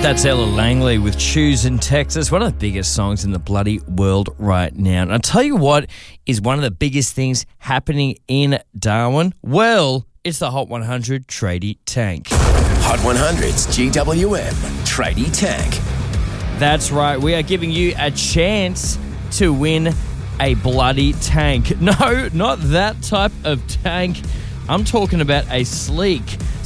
That's Ella Langley with Shoes in Texas, one of the biggest songs in the bloody world right now. And I'll tell you what is one of the biggest things happening in Darwin. Well, it's the Hot 100 Tradie Tank. Hot 100's GWM Tradie Tank. That's right. We are giving you a chance to win a bloody tank. No, not that type of tank. I'm talking about a sleek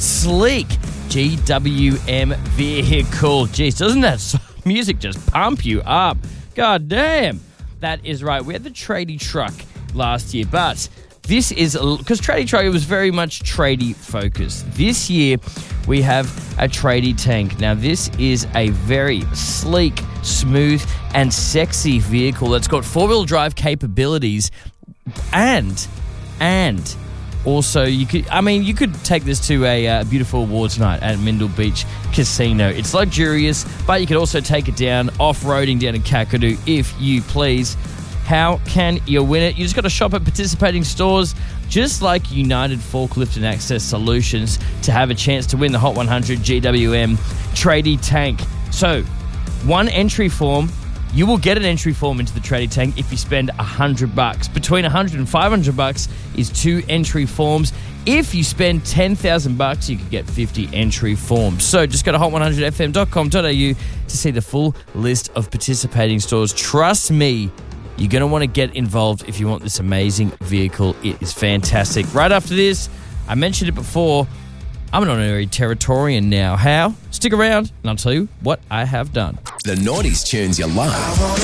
GWM vehicle. Jeez, doesn't that music just pump you up? God damn. That is right. We had the tradie truck last year, but this is, because tradie truck, it was very much tradie focused. This year, we have a tradie tank. Now, this is a very sleek, smooth, and sexy vehicle that's got four-wheel drive capabilities and also, you could take this to a beautiful awards night at Mindle Beach Casino. It's luxurious, but you could also take it down off-roading down in Kakadu if you please. How can you win it? You just got to shop at participating stores, just like United Forklift and Access Solutions, to have a chance to win the Hot 100 GWM Tradie Tank. So, one entry form. You will get an entry form into the Tradie Tank if you spend $100. Between $100 and $500 is 2 entry forms. If you spend $10,000, you could get 50 entry forms. So just go to hot100fm.com.au to see the full list of participating stores. Trust me, you're going to want to get involved if you want this amazing vehicle. It is fantastic. Right after this, I mentioned it before, I'm an honorary Territorian now. How? Stick around and I'll tell you what I have done. The Naughties tunes you love.